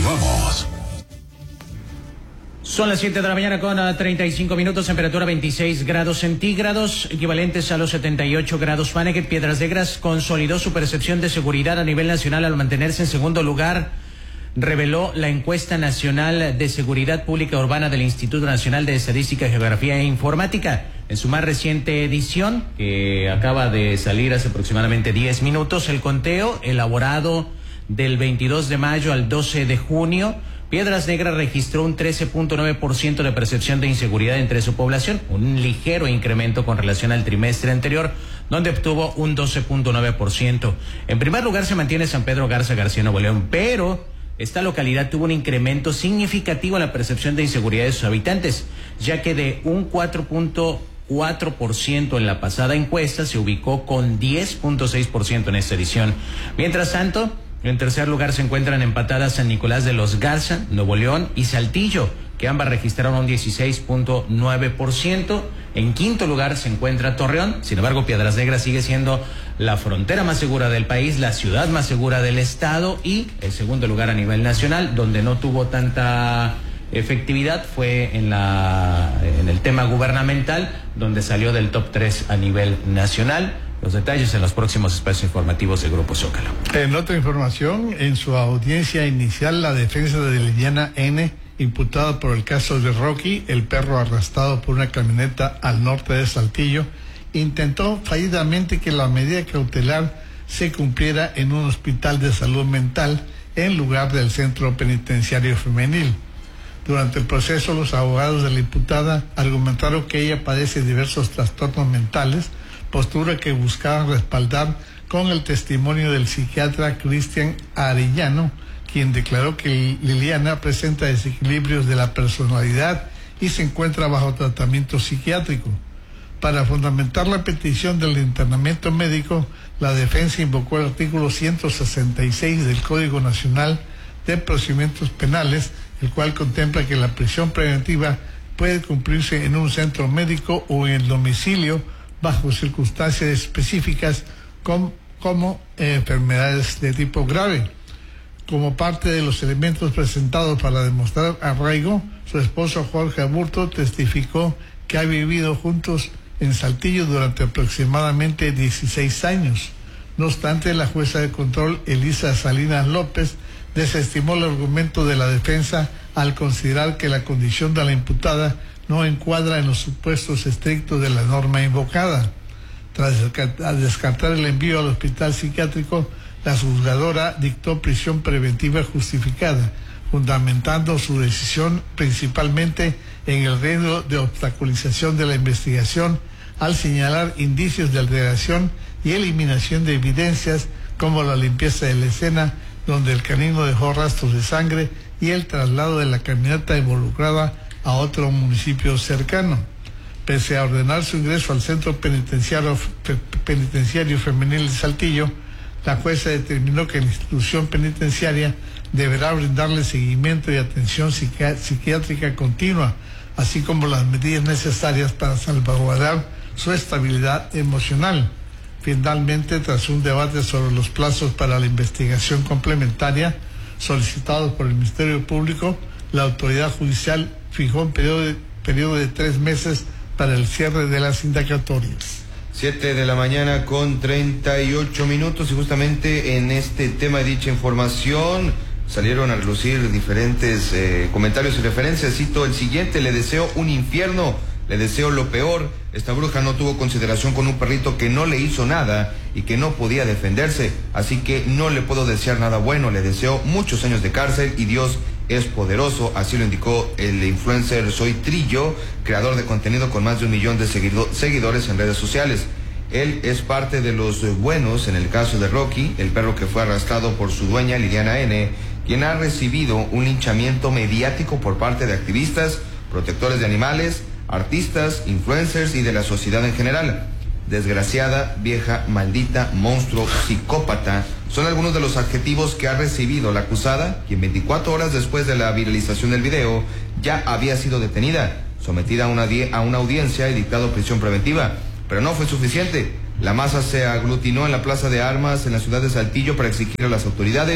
Continuamos. Son las 7 de la mañana con 35 minutos, temperatura 26 grados centígrados, equivalentes a los 78 grados Fahrenheit. Piedras Negras consolidó su percepción de seguridad a nivel nacional al mantenerse en segundo lugar, reveló la encuesta nacional de seguridad pública urbana del Instituto Nacional de Estadística, Geografía e Informática. En su más reciente edición, que acaba de salir hace aproximadamente 10 minutos, el conteo elaborado del 22 de mayo al 12 de junio, Piedras Negras registró un 13.9% de percepción de inseguridad entre su población, un ligero incremento con relación al trimestre anterior, donde obtuvo un 12.9%. En primer lugar se mantiene San Pedro Garza García, Nuevo León, pero esta localidad tuvo un incremento significativo en la percepción de inseguridad de sus habitantes, ya que de un 4.4% en la pasada encuesta se ubicó con 10.6% en esta edición. Mientras tanto, en tercer lugar se encuentran empatadas San Nicolás de los Garza, Nuevo León y Saltillo, que ambas registraron un 16.9%. En quinto lugar se encuentra Torreón. Sin embargo, Piedras Negras sigue siendo la frontera más segura del país, la ciudad más segura del estado, y el segundo lugar a nivel nacional. Donde no tuvo tanta efectividad fue en el tema gubernamental, donde salió del top 3 a nivel nacional. Los detalles en los próximos espacios informativos del Grupo Zócalo. En otra información, en su audiencia inicial, la defensa de Liliana N., imputada por el caso de Rocky, el perro arrastrado por una camioneta al norte de Saltillo, intentó fallidamente que la medida cautelar se cumpliera en un hospital de salud mental en lugar del centro penitenciario femenil. Durante el proceso, los abogados de la imputada argumentaron que ella padece diversos trastornos mentales, postura que buscaban respaldar con el testimonio del psiquiatra Cristian Arellano, quien declaró que Liliana presenta desequilibrios de la personalidad y se encuentra bajo tratamiento psiquiátrico. Para fundamentar la petición del internamiento médico, la defensa invocó el artículo 166 del Código Nacional de Procedimientos Penales, el cual contempla que la prisión preventiva puede cumplirse en un centro médico o en el domicilio bajo circunstancias específicas como enfermedades de tipo grave. Como parte de los elementos presentados para demostrar arraigo, su esposo Jorge Aburto testificó que ha vivido juntos en Saltillo durante aproximadamente 16 años. No obstante, la jueza de control Elisa Salinas López desestimó el argumento de la defensa al considerar que la condición de la imputada no encuadra en los supuestos estrictos de la norma invocada. Tras descartar el envío al hospital psiquiátrico, la juzgadora dictó prisión preventiva justificada, fundamentando su decisión principalmente en el riesgo de obstaculización de la investigación, al señalar indicios de alteración y eliminación de evidencias como la limpieza de la escena donde el canino dejó rastros de sangre y el traslado de la camioneta involucrada a otro municipio cercano. Pese a ordenar su ingreso al centro penitenciario femenil de Saltillo, la jueza determinó que la institución penitenciaria deberá brindarle seguimiento y atención psiquiátrica continua, así como las medidas necesarias para salvaguardar su estabilidad emocional. Finalmente, tras un debate sobre los plazos para la investigación complementaria solicitados por el Ministerio Público, la autoridad judicial fijó un periodo de 3 meses para el cierre de las indagatorias. 7 de la mañana con 38 minutos, y justamente en este tema de dicha información salieron a relucir diferentes comentarios y referencias. Cito el siguiente: le deseo un infierno, le deseo lo peor. Esta bruja no tuvo consideración con un perrito que no le hizo nada y que no podía defenderse, así que no le puedo desear nada bueno. Le deseo muchos años de cárcel y Dios es poderoso. Así lo indicó el influencer Soy Trillo, creador de contenido con más de 1 millón de seguidores en redes sociales. Él es parte de los buenos en el caso de Rocky, el perro que fue arrastrado por su dueña Liliana N., quien ha recibido un linchamiento mediático por parte de activistas, protectores de animales, artistas, influencers y de la sociedad en general. Desgraciada, vieja, maldita, monstruo, psicópata, son algunos de los adjetivos que ha recibido la acusada, quien 24 horas después de la viralización del video ya había sido detenida, sometida a una audiencia y dictado prisión preventiva. Pero no fue suficiente. La masa se aglutinó en la Plaza de Armas en la ciudad de Saltillo para exigir a las autoridades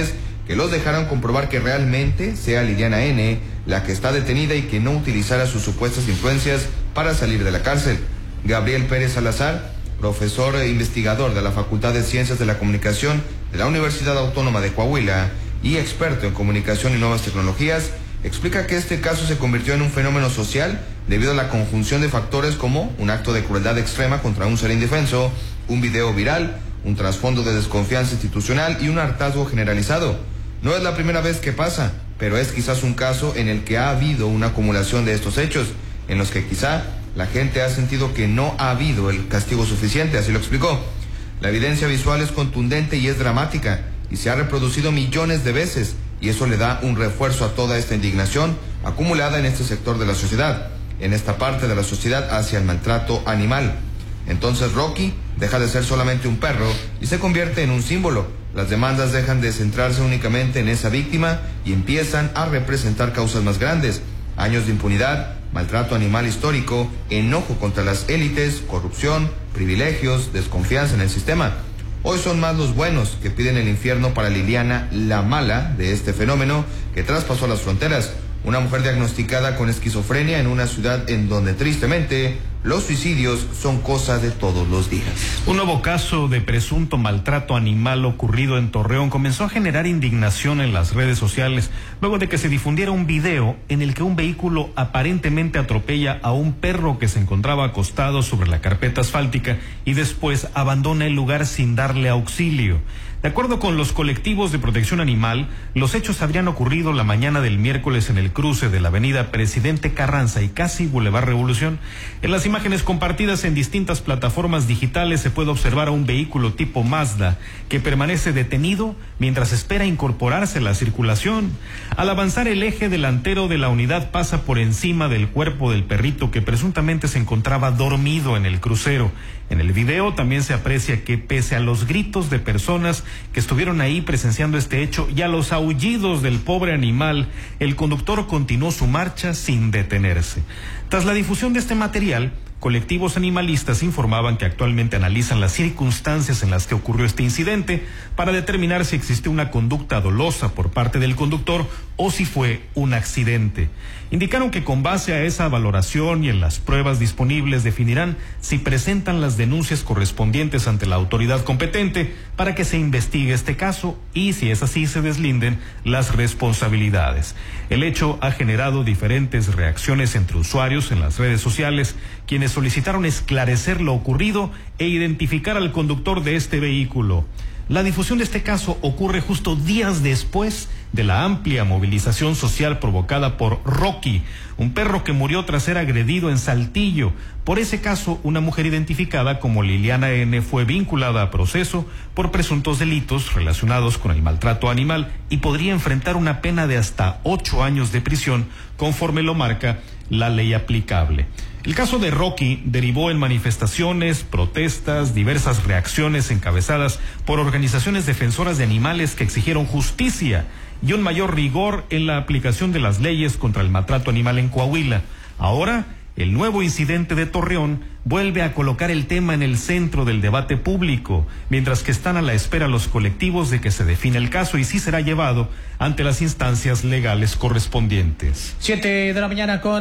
que los dejaran comprobar que realmente sea Liliana N. la que está detenida y que no utilizara sus supuestas influencias para salir de la cárcel. Gabriel Pérez Salazar, profesor e investigador de la Facultad de Ciencias de la Comunicación de la Universidad Autónoma de Coahuila y experto en comunicación y nuevas tecnologías, explica que este caso se convirtió en un fenómeno social debido a la conjunción de factores como un acto de crueldad extrema contra un ser indefenso, un video viral, un trasfondo de desconfianza institucional y un hartazgo generalizado. No es la primera vez que pasa, pero es quizás un caso en el que ha habido una acumulación de estos hechos, en los que quizá la gente ha sentido que no ha habido el castigo suficiente, así lo explicó. La evidencia visual es contundente y es dramática, y se ha reproducido millones de veces, y eso le da un refuerzo a toda esta indignación acumulada en este sector de la sociedad, en esta parte de la sociedad hacia el maltrato animal. Entonces Rocky deja de ser solamente un perro y se convierte en un símbolo. Las demandas dejan de centrarse únicamente en esa víctima y empiezan a representar causas más grandes: años de impunidad, maltrato animal histórico, enojo contra las élites, corrupción, privilegios, desconfianza en el sistema. Hoy son más los buenos que piden el infierno para Liliana, la mala de este fenómeno que traspasó las fronteras. Una mujer diagnosticada con esquizofrenia en una ciudad en donde tristemente los suicidios son cosa de todos los días. Un nuevo caso de presunto maltrato animal ocurrido en Torreón comenzó a generar indignación en las redes sociales luego de que se difundiera un video en el que un vehículo aparentemente atropella a un perro que se encontraba acostado sobre la carpeta asfáltica y después abandona el lugar sin darle auxilio. De acuerdo con los colectivos de protección animal, los hechos habrían ocurrido la mañana del miércoles en el cruce de la avenida Presidente Carranza y casi Boulevard Revolución. En las imágenes compartidas en distintas plataformas digitales se puede observar a un vehículo tipo Mazda que permanece detenido mientras espera incorporarse a la circulación. Al avanzar, el eje delantero de la unidad pasa por encima del cuerpo del perrito que presuntamente se encontraba dormido en el crucero. En el video también se aprecia que pese a los gritos de personas que estuvieron ahí presenciando este hecho y a los aullidos del pobre animal, el conductor continuó su marcha sin detenerse. Tras la difusión de este material, colectivos animalistas informaban que actualmente analizan las circunstancias en las que ocurrió este incidente para determinar si existe una conducta dolosa por parte del conductor o si fue un accidente. Indicaron que con base a esa valoración y en las pruebas disponibles definirán si presentan las denuncias correspondientes ante la autoridad competente para que se investigue este caso y, si es así, se deslinden las responsabilidades. El hecho ha generado diferentes reacciones entre usuarios en las redes sociales, quienes solicitaron esclarecer lo ocurrido e identificar al conductor de este vehículo. La difusión de este caso ocurre justo días después de la amplia movilización social provocada por Rocky, un perro que murió tras ser agredido en Saltillo. Por ese caso, una mujer identificada como Liliana N. fue vinculada a proceso por presuntos delitos relacionados con el maltrato animal y podría enfrentar una pena de hasta 8 años de prisión, conforme lo marca la ley aplicable. El caso de Rocky derivó en manifestaciones, protestas, diversas reacciones encabezadas por organizaciones defensoras de animales que exigieron justicia y un mayor rigor en la aplicación de las leyes contra el maltrato animal en Coahuila. Ahora, el nuevo incidente de Torreón vuelve a colocar el tema en el centro del debate público, mientras que están a la espera los colectivos de que se define el caso y si será llevado ante las instancias legales correspondientes. 7 de la mañana con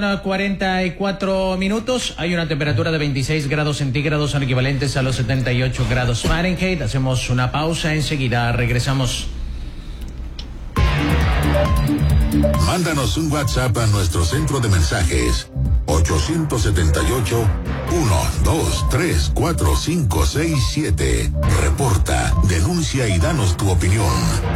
44 minutos. Hay una temperatura de 26 grados centígrados, son equivalentes a los 78 grados Fahrenheit. Hacemos una pausa, enseguida regresamos. Mándanos un WhatsApp a nuestro centro de mensajes 878-123-4567. Reporta, denuncia y danos tu opinión.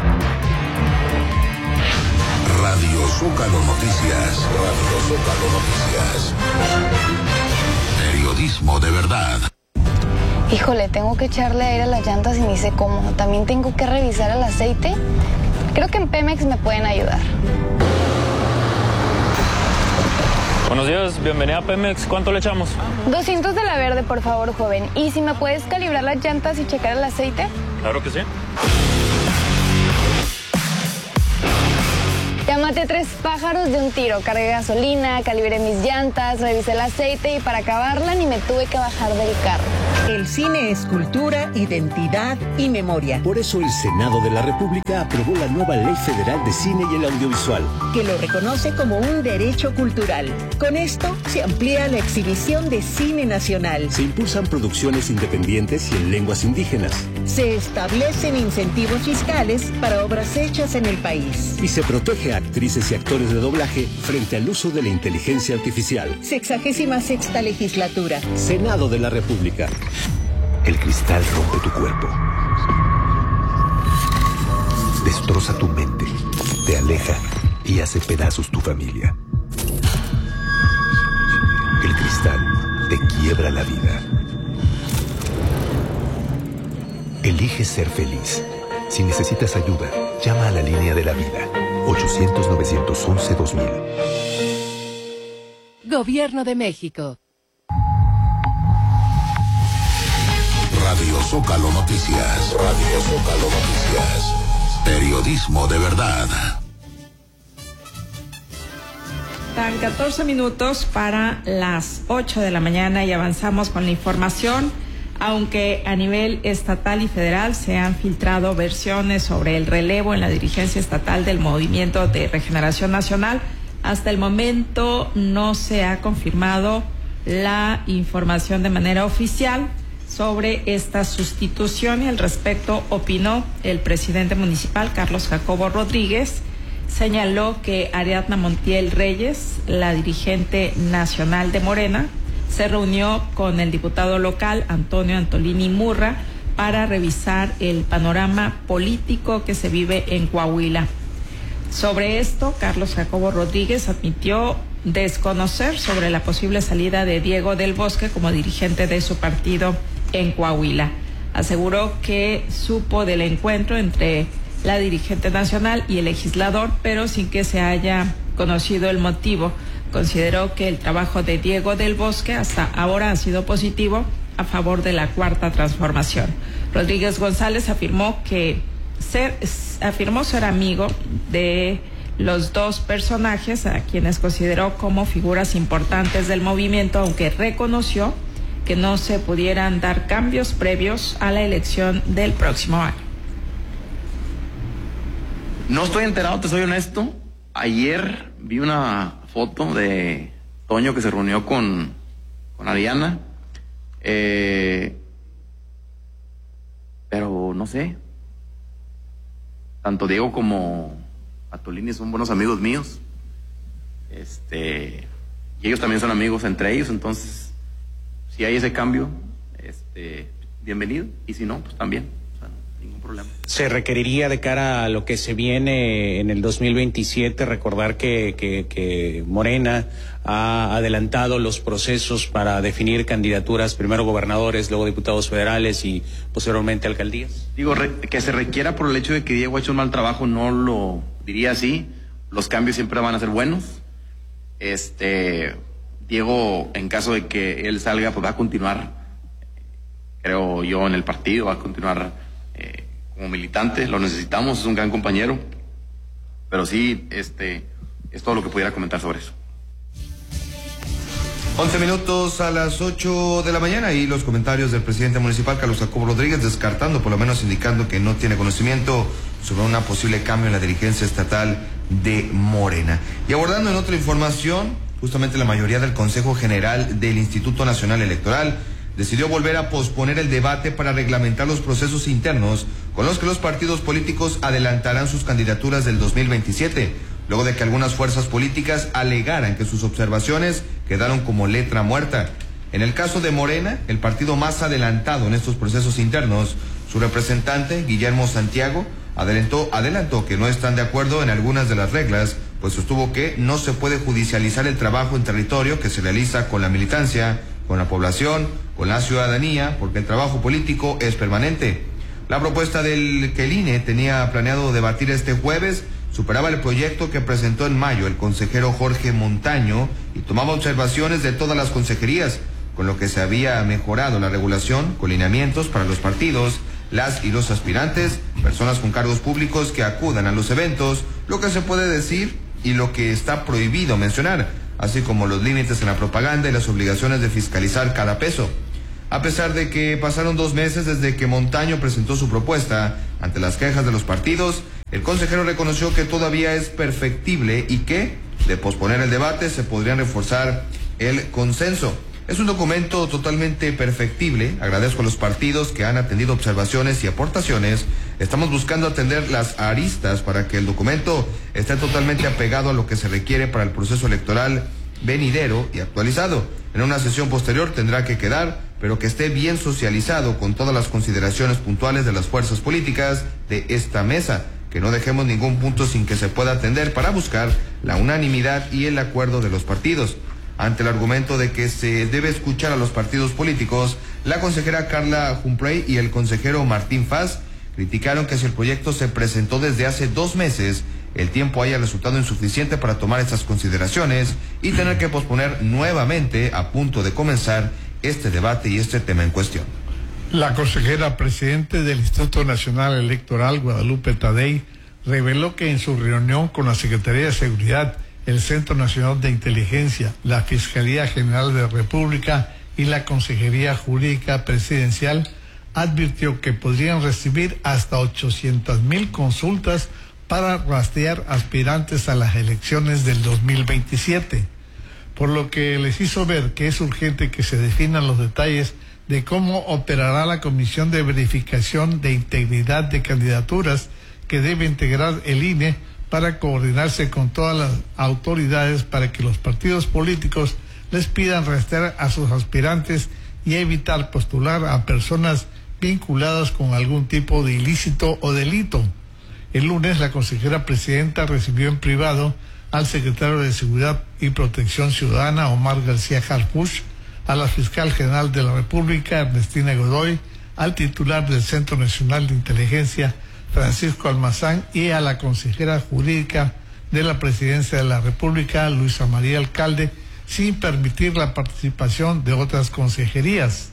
Radio Zócalo Noticias. Radio Zócalo Noticias. Periodismo de verdad. Híjole, tengo que echarle aire a las llantas y ni sé cómo. También tengo que revisar el aceite. Creo que en Pemex me pueden ayudar. Buenos días, bienvenida a Pemex. ¿Cuánto le echamos? 200 de la verde, por favor, joven. ¿Y si me puedes calibrar las llantas y checar el aceite? Claro que sí. Ya maté 3 pájaros de un tiro. Cargué gasolina, calibré mis llantas, revisé el aceite y para acabarla ni me tuve que bajar del carro. El cine es cultura, identidad y memoria. Por eso el Senado de la República aprobó la nueva Ley Federal de Cine y el Audiovisual, que lo reconoce como un derecho cultural. Con esto se amplía la exhibición de cine nacional. Se impulsan producciones independientes y en lenguas indígenas. Se establecen incentivos fiscales para obras hechas en el país. Y se protege a actrices y actores de doblaje frente al uso de la inteligencia artificial. 66ª legislatura. Senado de la República. El cristal rompe tu cuerpo. Destroza tu mente. Te aleja y hace pedazos tu familia. El cristal te quiebra la vida. Elige ser feliz. Si necesitas ayuda, llama a la línea de la vida. 800-911-2000. Gobierno de México. Radio Zócalo Noticias. Radio Zócalo Noticias. Periodismo de verdad. Están 14 minutos para las 8 de la mañana y avanzamos con la información. Aunque a nivel estatal y federal se han filtrado versiones sobre el relevo en la dirigencia estatal del Movimiento de Regeneración Nacional, hasta el momento no se ha confirmado la información de manera oficial sobre esta sustitución, y al respecto opinó el presidente municipal, Carlos Jacobo Rodríguez. Señaló que Ariadna Montiel Reyes, la dirigente nacional de Morena, se reunió con el diputado local Antonio Antolini Murra para revisar el panorama político que se vive en Coahuila. Sobre esto, Carlos Jacobo Rodríguez admitió desconocer sobre la posible salida de Diego del Bosque como dirigente de su partido en Coahuila. Aseguró que supo del encuentro entre la dirigente nacional y el legislador, pero sin que se haya conocido el motivo. Consideró que el trabajo de Diego del Bosque hasta ahora ha sido positivo a favor de la Cuarta Transformación. Rodríguez González afirmó ser amigo de los dos personajes, a quienes consideró como figuras importantes del movimiento, aunque reconoció que no se pudieran dar cambios previos a la elección del próximo año. No estoy enterado, te soy honesto. Ayer vi una foto de Toño que se reunió con Ariana, pero no sé. Tanto Diego como Atolini son buenos amigos míos, y ellos también son amigos entre ellos. Entonces, si hay ese cambio, bienvenido, y si no, pues también, o sea, ningún problema. Se requeriría, de cara a lo que se viene en el 2027, recordar que Morena ha adelantado los procesos para definir candidaturas, primero gobernadores, luego diputados federales y posteriormente alcaldías. Digo, que se requiera por el hecho de que Diego ha hecho un mal trabajo, no lo diría así. Los cambios siempre van a ser buenos. Diego, en caso de que él salga, pues va a continuar, creo yo, en el partido, va a continuar como militante. Lo necesitamos, es un gran compañero, pero sí, es todo lo que pudiera comentar sobre eso. 11 minutos a las 8 de la mañana y los comentarios del presidente municipal, Carlos Jacobo Rodríguez, descartando, por lo menos indicando que no tiene conocimiento sobre una posible cambio en la dirigencia estatal de Morena. Y abordando en otra información, justamente la mayoría del Consejo General del Instituto Nacional Electoral decidió volver a posponer el debate para reglamentar los procesos internos con los que los partidos políticos adelantarán sus candidaturas del 2027, luego de que algunas fuerzas políticas alegaran que sus observaciones quedaron como letra muerta. En el caso de Morena, el partido más adelantado en estos procesos internos, su representante, Guillermo Santiago, adelantó que no están de acuerdo en algunas de las reglas, pues sostuvo que no se puede judicializar el trabajo en territorio que se realiza con la militancia, con la población, con la ciudadanía, porque el trabajo político es permanente. La propuesta que el INE tenía planeado debatir este jueves superaba el proyecto que presentó en mayo el consejero Jorge Montaño y tomaba observaciones de todas las consejerías, con lo que se había mejorado la regulación con lineamientos para los partidos, las y los aspirantes, personas con cargos públicos que acudan a los eventos, lo que se puede decir y lo que está prohibido mencionar, así como los límites en la propaganda y las obligaciones de fiscalizar cada peso. A pesar de que pasaron 2 meses desde que Montaño presentó su propuesta ante las quejas de los partidos, el consejero reconoció que todavía es perfectible y que, de posponer el debate, se podría reforzar el consenso. Es un documento totalmente perfectible. Agradezco a los partidos que han atendido observaciones y aportaciones. Estamos buscando atender las aristas para que el documento esté totalmente apegado a lo que se requiere para el proceso electoral venidero y actualizado. En una sesión posterior tendrá que quedar, pero que esté bien socializado con todas las consideraciones puntuales de las fuerzas políticas de esta mesa, que no dejemos ningún punto sin que se pueda atender para buscar la unanimidad y el acuerdo de los partidos. Ante el argumento de que se debe escuchar a los partidos políticos, la consejera Carla Humphrey y el consejero Martín Faz criticaron que si el proyecto se presentó desde hace 2 meses, el tiempo haya resultado insuficiente para tomar estas consideraciones y tener que posponer nuevamente a punto de comenzar este debate y este tema en cuestión. La consejera presidente del Instituto Nacional Electoral, Guadalupe Tadei, reveló que en su reunión con la Secretaría de Seguridad, el Centro Nacional de Inteligencia, la Fiscalía General de la República y la Consejería Jurídica Presidencial, advirtió que podrían recibir hasta 800,000 consultas para rastrear aspirantes a las elecciones del 2027, por lo que les hizo ver que es urgente que se definan los detalles de cómo operará la Comisión de Verificación de Integridad de Candidaturas que debe integrar el INE para coordinarse con todas las autoridades para que los partidos políticos les pidan rastrear a sus aspirantes y evitar postular a personas vinculadas con algún tipo de ilícito o delito. El lunes, la consejera presidenta recibió en privado al secretario de Seguridad y Protección Ciudadana, Omar García Harfuch, a la fiscal general de la República, Ernestina Godoy, al titular del Centro Nacional de Inteligencia, Francisco Almazán, y a la consejera jurídica de la Presidencia de la República, Luisa María Alcalde, sin permitir la participación de otras consejerías.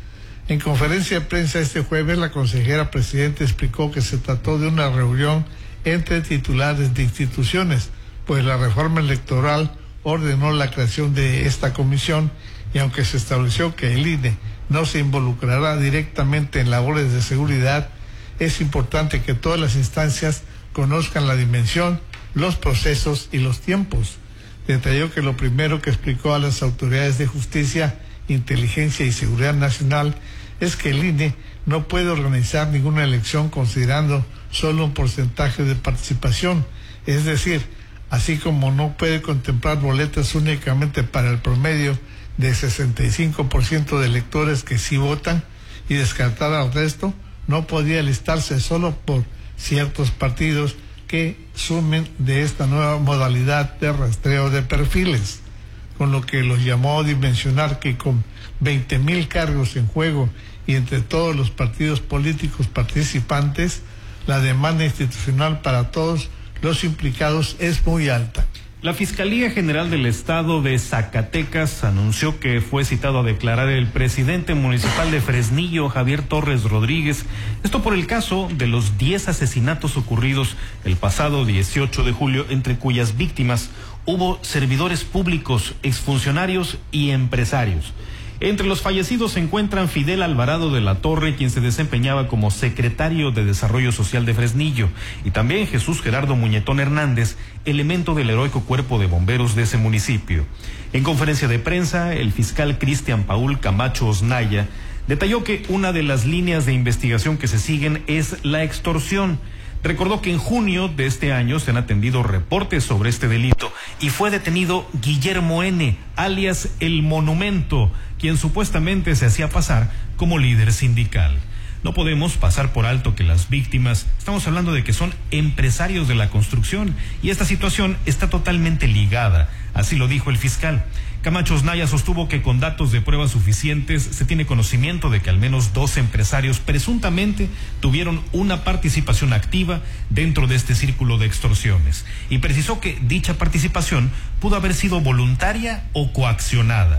En conferencia de prensa este jueves, la consejera presidenta explicó que se trató de una reunión entre titulares de instituciones, pues la reforma electoral ordenó la creación de esta comisión, y aunque se estableció que el INE no se involucrará directamente en labores de seguridad, es importante que todas las instancias conozcan la dimensión, los procesos y los tiempos. Detalló que lo primero que explicó a las autoridades de justicia, inteligencia y seguridad nacional es que el INE no puede organizar ninguna elección considerando solo un porcentaje de participación, es decir, así como no puede contemplar boletas únicamente para el promedio de 65% de electores que sí votan y descartar al resto, no podía listarse solo por ciertos partidos que sumen de esta nueva modalidad de rastreo de perfiles, con lo que los llamó a dimensionar que con 20,000 cargos en juego y entre todos los partidos políticos participantes, la demanda institucional para todos los implicados es muy alta. La Fiscalía General del Estado de Zacatecas anunció que fue citado a declarar el presidente municipal de Fresnillo, Javier Torres Rodríguez, esto por el caso de los 10 asesinatos ocurridos el pasado 18 de julio, entre cuyas víctimas hubo servidores públicos, exfuncionarios y empresarios. Entre los fallecidos se encuentran Fidel Alvarado de la Torre, quien se desempeñaba como secretario de Desarrollo Social de Fresnillo, y también Jesús Gerardo Muñetón Hernández, elemento del heroico cuerpo de bomberos de ese municipio. En conferencia de prensa, el fiscal Cristian Paul Camacho Osnaya detalló que una de las líneas de investigación que se siguen es la extorsión. Recordó que en junio de este año se han atendido reportes sobre este delito y fue detenido Guillermo N., alias El Monumento, quien supuestamente se hacía pasar como líder sindical. No podemos pasar por alto que las víctimas, estamos hablando de que son empresarios de la construcción, y esta situación está totalmente ligada, así lo dijo el fiscal. Camacho Osnaya sostuvo que con datos de pruebas suficientes se tiene conocimiento de que al menos 2 empresarios presuntamente tuvieron una participación activa dentro de este círculo de extorsiones, y precisó que dicha participación pudo haber sido voluntaria o coaccionada.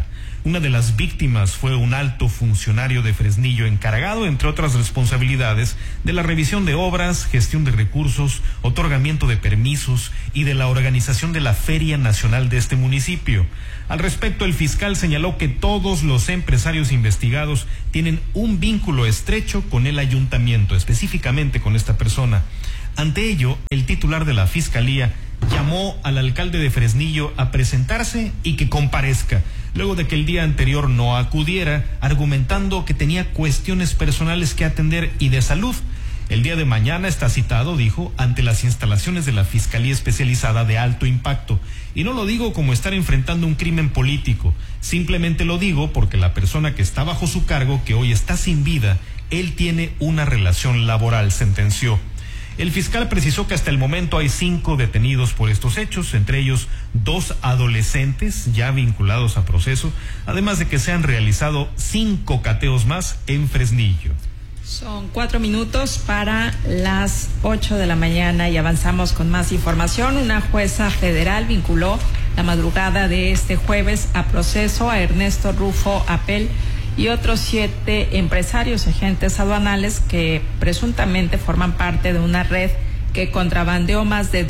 Una de las víctimas fue un alto funcionario de Fresnillo encargado, entre otras responsabilidades, de la revisión de obras, gestión de recursos, otorgamiento de permisos y de la organización de la Feria Nacional de este municipio. Al respecto, el fiscal señaló que todos los empresarios investigados tienen un vínculo estrecho con el ayuntamiento, específicamente con esta persona. Ante ello, el titular de la Fiscalía llamó al alcalde de Fresnillo a presentarse y que comparezca, luego de que el día anterior no acudiera, argumentando que tenía cuestiones personales que atender y de salud. El día de mañana está citado, dijo, ante las instalaciones de la Fiscalía Especializada de Alto Impacto. Y no lo digo como estar enfrentando un crimen político, simplemente lo digo porque la persona que está bajo su cargo, que hoy está sin vida, él tiene una relación laboral, sentenció. El fiscal precisó que hasta el momento hay 5 detenidos por estos hechos, entre ellos 2 adolescentes ya vinculados a proceso, además de que se han realizado 5 cateos más en Fresnillo. Son 4 minutos para las 8 de la mañana y avanzamos con más información. Una jueza federal vinculó la madrugada de este jueves a proceso a Ernesto Rufo Apel y otros 7 empresarios agentes aduanales que presuntamente forman parte de una red que contrabandeó más de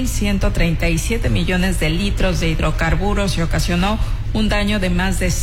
2.137 millones de litros de hidrocarburos y ocasionó un daño de más de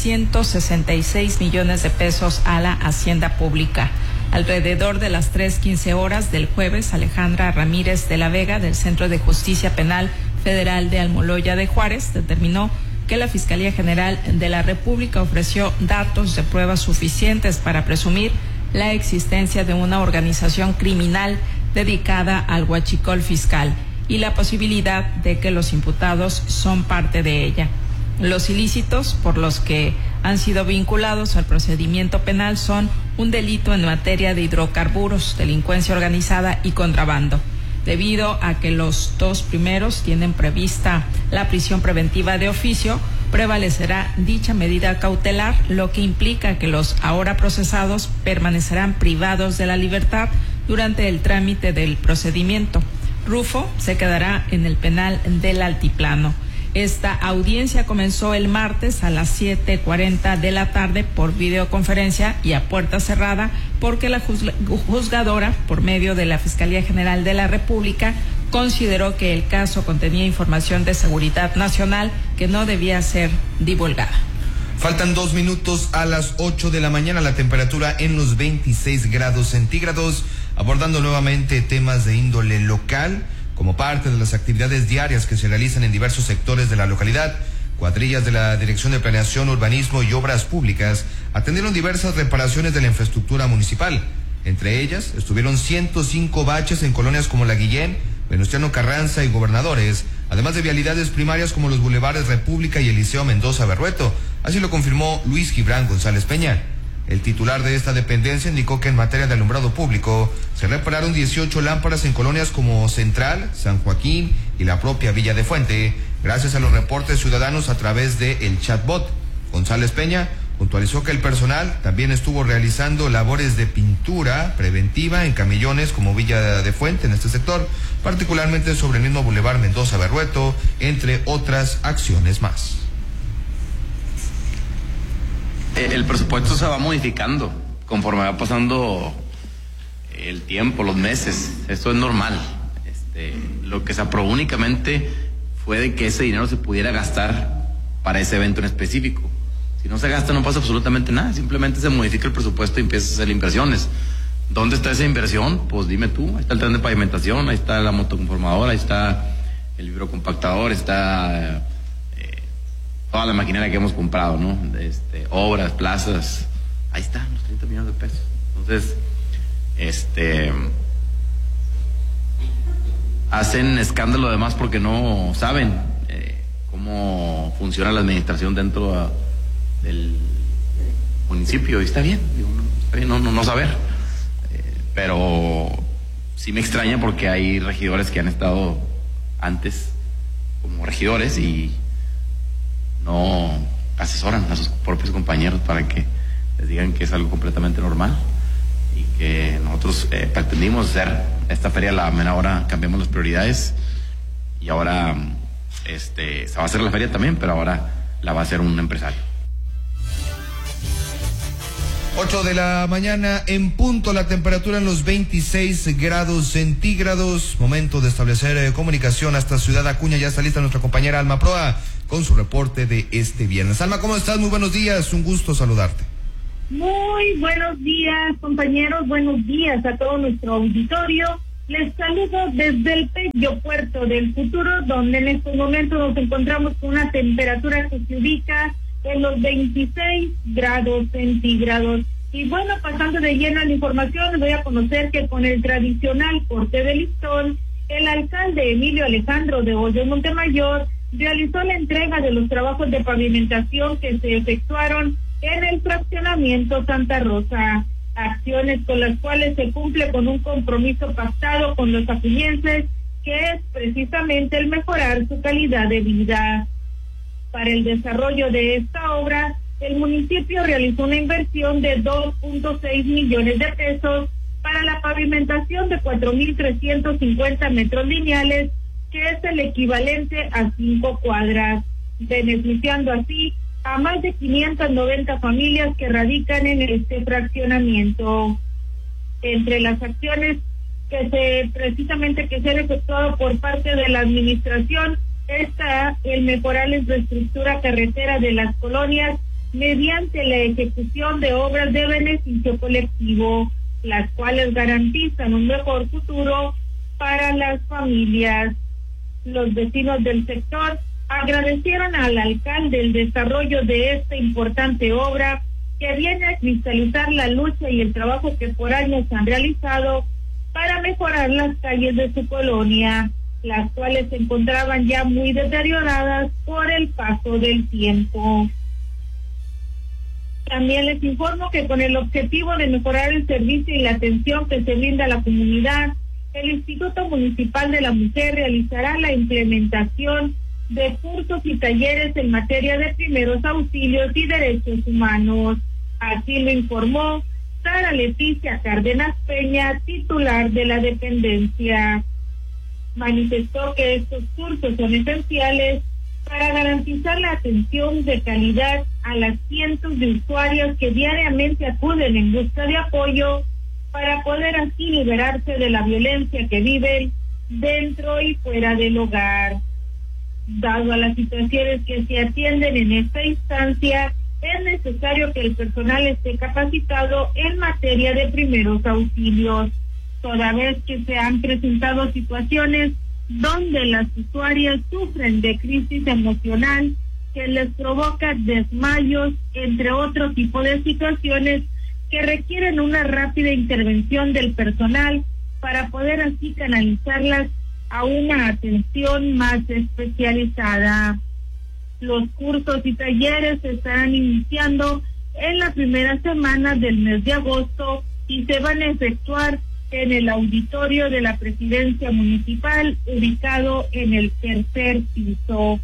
166 millones de pesos a la hacienda pública. Alrededor de las 3:15 horas del jueves, Alejandra Ramírez de la Vega, del Centro de Justicia Penal Federal de Almoloya de Juárez, determinó que la Fiscalía General de la República ofreció datos de pruebas suficientes para presumir la existencia de una organización criminal dedicada al huachicol fiscal y la posibilidad de que los imputados son parte de ella. Los ilícitos por los que han sido vinculados al procedimiento penal son un delito en materia de hidrocarburos, delincuencia organizada y contrabando. Debido a que los 2 primeros tienen prevista la prisión preventiva de oficio, prevalecerá dicha medida cautelar, lo que implica que los ahora procesados permanecerán privados de la libertad durante el trámite del procedimiento. Rufo se quedará en el penal del Altiplano. Esta audiencia comenzó el martes a las 7:40 de la tarde por videoconferencia y a puerta cerrada porque la juzgadora, por medio de la Fiscalía General de la República, consideró que el caso contenía información de seguridad nacional que no debía ser divulgada. Faltan 2 minutos a las 8 de la mañana, la temperatura en los 26 grados centígrados, abordando nuevamente temas de índole local. Como parte de las actividades diarias que se realizan en diversos sectores de la localidad, cuadrillas de la Dirección de Planeación, Urbanismo y Obras Públicas atendieron diversas reparaciones de la infraestructura municipal. Entre ellas, estuvieron 105 baches en colonias como La Guillén, Venustiano Carranza y Gobernadores, además de vialidades primarias como los bulevares República y Eliseo Mendoza Berrueto. Así lo confirmó Luis Gibran González Peña. El titular de esta dependencia indicó que en materia de alumbrado público se repararon 18 lámparas en colonias como Central, San Joaquín y la propia Villa de Fuente, gracias a los reportes ciudadanos a través de el chatbot. González Peña puntualizó que el personal también estuvo realizando labores de pintura preventiva en camellones como Villa de Fuente en este sector, particularmente sobre el mismo bulevar Mendoza Berrueto, entre otras acciones más. El presupuesto se va modificando conforme va pasando el tiempo, los meses. Esto es normal. Lo que se aprobó únicamente fue de que ese dinero se pudiera gastar para ese evento en específico. Si no se gasta, no pasa absolutamente nada. Simplemente se modifica el presupuesto y empieza a hacer inversiones. ¿Dónde está esa inversión? Pues dime tú. Ahí está el tren de pavimentación, ahí está la motoconformadora, ahí está el vibrocompactador, está toda la maquinaria que hemos comprado, ¿no? Obras, plazas, ahí están los 30 millones de pesos. Entonces, hacen escándalo además porque no saben cómo funciona la administración dentro del municipio, y está bien, no saber, pero sí me extraña porque hay regidores que han estado antes como regidores y no asesoran a sus propios compañeros para que les digan que es algo completamente normal y que nosotros pretendimos hacer esta feria a la mera hora, cambiamos las prioridades y ahora se va a hacer la feria también, pero ahora la va a hacer un empresario. 8 de la mañana en punto, la temperatura en los 26 grados centígrados. Momento de establecer comunicación hasta Ciudad Acuña. Ya está lista nuestra compañera Alma Proa con su reporte de este viernes. Alma, ¿cómo estás? Muy buenos días, un gusto saludarte. Muy buenos días, compañeros, buenos días a todo nuestro auditorio. Les saludo desde el bello puerto del futuro, donde en estos momentos nos encontramos con una temperatura que se ubica en los 26 grados centígrados. Y bueno, pasando de lleno a la información, les voy a conocer que con el tradicional corte de listón, el alcalde Emilio Alejandro de Hoyos Montemayor realizó la entrega de los trabajos de pavimentación que se efectuaron en el fraccionamiento Santa Rosa, acciones con las cuales se cumple con un compromiso pactado con los acuñenses, que es precisamente el mejorar su calidad de vida. Para el desarrollo de esta obra, el municipio realizó una inversión de 2.6 millones de pesos para la pavimentación de 4.350 metros lineales, que es el equivalente a 5 cuadras, beneficiando así a más de 590 familias que radican en este fraccionamiento. Entre las acciones que se han efectuado por parte de la administración está el mejorar la infraestructura carretera de las colonias mediante la ejecución de obras de beneficio colectivo, las cuales garantizan un mejor futuro para las familias. Los vecinos del sector agradecieron al alcalde el desarrollo de esta importante obra que viene a cristalizar la lucha y el trabajo que por años han realizado para mejorar las calles de su colonia, las cuales se encontraban ya muy deterioradas por el paso del tiempo. También les informo que con el objetivo de mejorar el servicio y la atención que se brinda a la comunidad, el Instituto Municipal de la Mujer realizará la implementación de cursos y talleres en materia de primeros auxilios y derechos humanos. Así lo informó Sara Leticia Cárdenas Peña, titular de la dependencia. Manifestó que estos cursos son esenciales para garantizar la atención de calidad a las cientos de usuarios que diariamente acuden en busca de apoyo para poder así liberarse de la violencia que viven dentro y fuera del hogar. Dado a las situaciones que se atienden en esta instancia, es necesario que el personal esté capacitado en materia de primeros auxilios, toda vez que se han presentado situaciones donde las usuarias sufren de crisis emocional que les provoca desmayos, entre otro tipo de situaciones que requieren una rápida intervención del personal para poder así canalizarlas a una atención más especializada. Los cursos y talleres se estarán iniciando en la primera semana del mes de agosto y se van a efectuar en el auditorio de la Presidencia Municipal, ubicado en el tercer piso.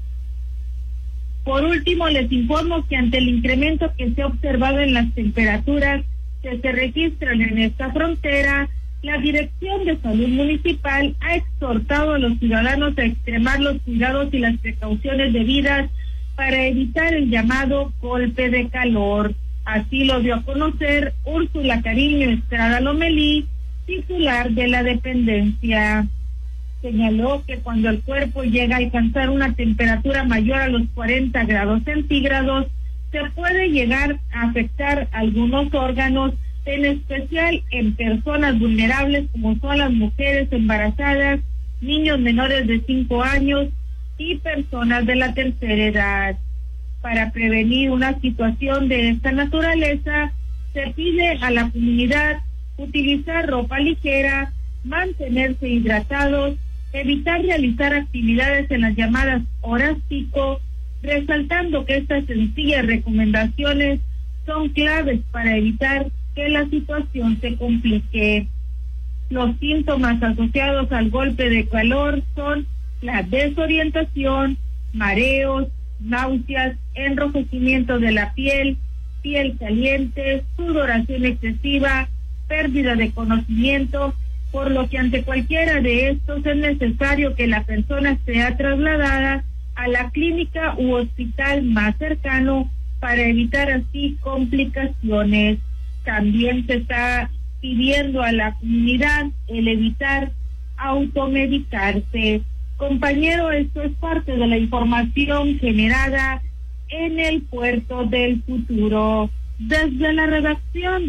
Por último, les informo que ante el incremento que se ha observado en las temperaturas que se registran en esta frontera, la Dirección de Salud Municipal ha exhortado a los ciudadanos a extremar los cuidados y las precauciones debidas para evitar el llamado golpe de calor. Así lo dio a conocer Úrsula Cariño Estrada Lomelí, titular de la dependencia. Señaló que cuando el cuerpo llega a alcanzar una temperatura mayor a los 40 grados centígrados, se puede llegar a afectar algunos órganos, en especial en personas vulnerables como son las mujeres embarazadas, niños menores de 5 años y personas de la tercera edad. Para prevenir una situación de esta naturaleza, se pide a la comunidad utilizar ropa ligera, mantenerse hidratados, evitar realizar actividades en las llamadas horas pico, resaltando que estas sencillas recomendaciones son claves para evitar que la situación se complique. Los síntomas asociados al golpe de calor son la desorientación, mareos, náuseas, enrojecimiento de la piel caliente, sudoración excesiva, pérdida de conocimiento, por lo que ante cualquiera de estos es necesario que la persona sea trasladada a la clínica u hospital más cercano para evitar así complicaciones. También se está pidiendo a la comunidad el evitar automedicarse. Compañero, esto es parte de la información generada en el Puerto del Futuro. Desde la redacción